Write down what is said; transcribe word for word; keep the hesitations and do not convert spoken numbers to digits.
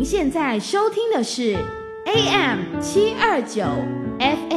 现在收听的是 A M 七二九